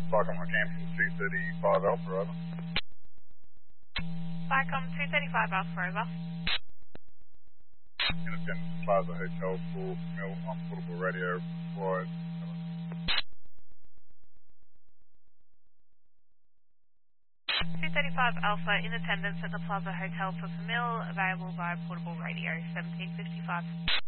Stockholm Hampton 235 Alpha, over. Stockholm 235 Alpha, over. In attendance Plaza Hotel for Mill on portable radio required. 235 Alpha in attendance at the Plaza Hotel for Famil, available via portable radio, 1755.